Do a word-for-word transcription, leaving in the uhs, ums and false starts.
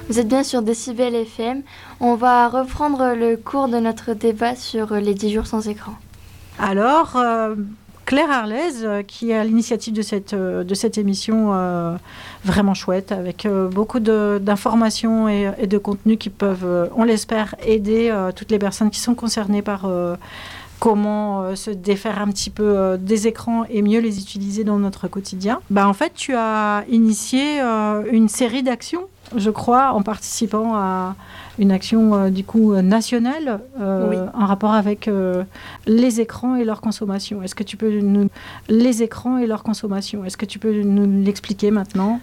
Vous êtes bien sur Décibel F M. On va reprendre le cours de notre débat sur les dix jours sans écran. Alors, euh, Claire Arlez, euh, qui est à l'initiative de cette, euh, de cette émission euh, vraiment chouette, avec euh, beaucoup de, d'informations et, et de contenus qui peuvent, euh, on l'espère, aider euh, toutes les personnes qui sont concernées par euh, comment euh, se défaire un petit peu euh, des écrans et mieux les utiliser dans notre quotidien. Bah, en fait, tu as initié euh, une série d'actions, je crois, en participant à une action euh, du coup nationale euh, oui. en rapport avec euh, les écrans et leur consommation. Est-ce que tu peux nous les écrans et leur consommation Est-ce que tu peux nous l'expliquer maintenant ?